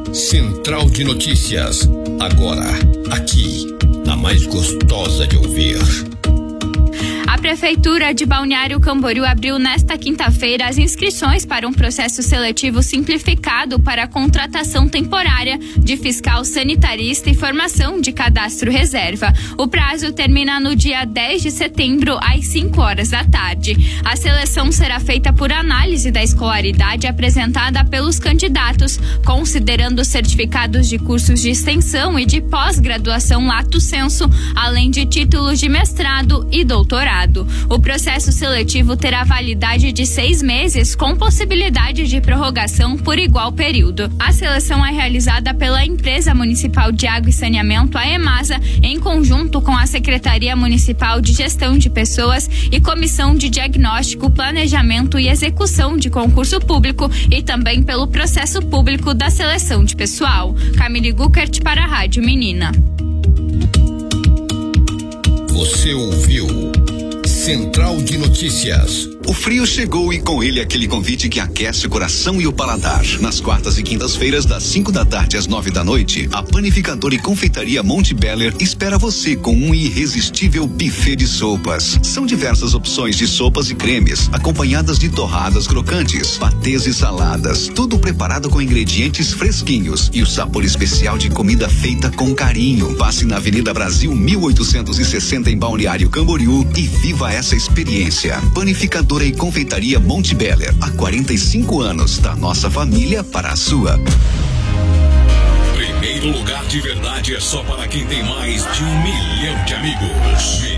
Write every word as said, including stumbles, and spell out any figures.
Central de Notícias, agora, aqui, a mais gostosa de ouvir. A Prefeitura de Balneário Camboriú abriu nesta quinta-feira as inscrições para um processo seletivo simplificado para a contratação temporária de fiscal sanitarista e formação de cadastro reserva. O prazo termina no dia dez de setembro, às cinco horas da tarde. A seleção será feita por análise da escolaridade apresentada pelos candidatos, considerando certificados de cursos de extensão e de pós-graduação lato sensu, além de títulos de mestrado e doutorado. O processo seletivo terá validade de seis meses, com possibilidade de prorrogação por igual período. A seleção é realizada pela Empresa Municipal de Água e Saneamento, a EMASA, em conjunto com a Secretaria Municipal de Gestão de Pessoas e Comissão de Diagnóstico, Planejamento e Execução de Concurso Público, e também pelo processo público da seleção de pessoal. Camille Guckert para a Rádio Menina. Você ouviu Central de Notícias. O frio chegou e com ele aquele convite que aquece o coração e o paladar. Nas quartas e quintas-feiras, das cinco da tarde às nove da noite, a panificadora e confeitaria Monte Beller espera você com um irresistível buffet de sopas. São diversas opções de sopas e cremes, acompanhadas de torradas crocantes, patês e saladas, tudo preparado com ingredientes fresquinhos e o sabor especial de comida feita com carinho. Passe na Avenida Brasil mil oitocentos e sessenta em Balneário Camboriú e viva essa experiência. Panificadora e confeitaria Monte Beller, há quarenta e cinco anos, da nossa família para a sua. Primeiro lugar de verdade é só para quem tem mais de um milhão de amigos.